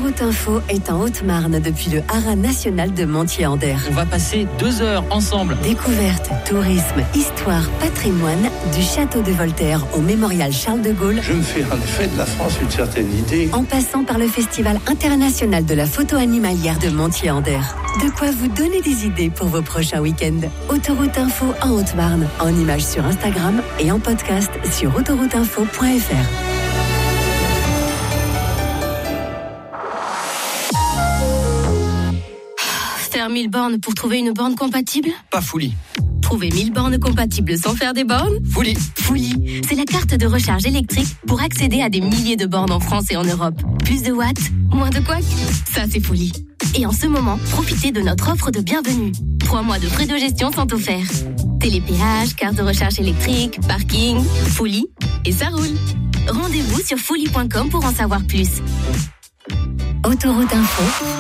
Autoroute Info est en Haute-Marne depuis le haras national de Montier-en-Der. On va passer 2 heures ensemble. Découverte, tourisme, histoire, patrimoine, du château de Voltaire au mémorial Charles de Gaulle. Je me fais en effet de la France une certaine idée. En passant par le Festival international de la photo animalière de Montier-en-Der. De quoi vous donner des idées pour vos prochains week-ends. Autoroute Info en Haute-Marne, en images sur Instagram et en podcast sur autorouteinfo.fr. Faire 1000 bornes pour trouver une borne compatible ? Pas Fouli. Trouver 1000 bornes compatibles sans faire des bornes ? Fouli. Fouli, c'est la carte de recharge électrique pour accéder à des milliers de bornes en France et en Europe. Plus de watts, moins de couacs, ça c'est Fouli. Et en ce moment, profitez de notre offre de bienvenue. 3 mois de frais de gestion sont offerts. Télépéage, carte de recharge électrique, parking, Fouli, et ça roule. Rendez-vous sur fouli.com pour en savoir plus. Autoroute Info.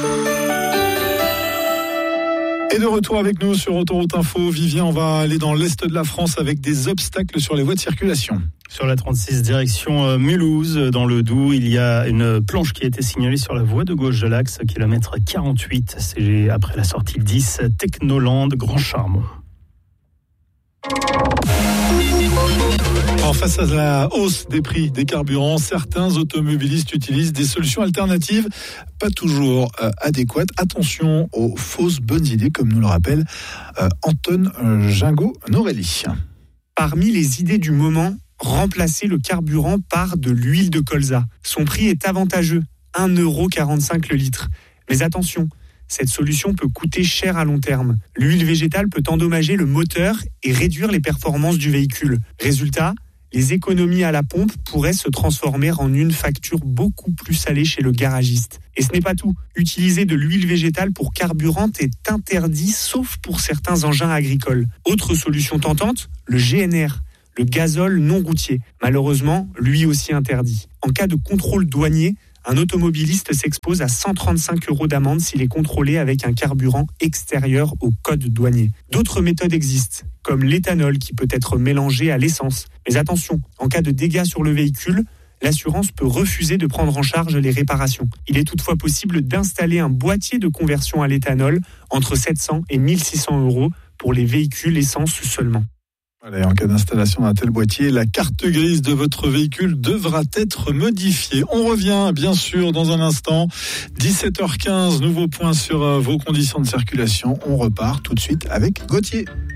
Et de retour avec nous sur Autoroute Info, Vivien, on va aller dans l'est de la France avec des obstacles sur les voies de circulation. Sur la 36 direction Mulhouse, dans le Doubs, il y a une planche qui a été signalée sur la voie de gauche de l'axe, kilomètre 48, c'est après la sortie 10, Technoland, Grand Charmont. Alors, face à la hausse des prix des carburants, certains automobilistes utilisent des solutions alternatives, pas toujours adéquates. Attention aux fausses bonnes idées, comme nous le rappelle Anton Gingot-Norelli. Parmi les idées du moment, remplacer le carburant par de l'huile de colza. Son prix est avantageux, 1,45€ le litre. Mais attention, cette solution peut coûter cher à long terme. L'huile végétale peut endommager le moteur et réduire les performances du véhicule. Résultat, les économies à la pompe pourraient se transformer en une facture beaucoup plus salée chez le garagiste. Et ce n'est pas tout. Utiliser de l'huile végétale pour carburant est interdit, sauf pour certains engins agricoles. Autre solution tentante, le GNR, le gazole non routier. Malheureusement, lui aussi interdit. En cas de contrôle douanier, un automobiliste s'expose à 135€ d'amende s'il est contrôlé avec un carburant extérieur au code douanier. D'autres méthodes existent, comme l'éthanol qui peut être mélangé à l'essence. Mais attention, en cas de dégâts sur le véhicule, l'assurance peut refuser de prendre en charge les réparations. Il est toutefois possible d'installer un boîtier de conversion à l'éthanol entre 700 et 1600€ pour les véhicules essence seulement. En cas d'installation d'un tel boîtier, la carte grise de votre véhicule devra être modifiée. On revient bien sûr dans un instant. 17h15, nouveau point sur vos conditions de circulation. On repart tout de suite avec Gauthier.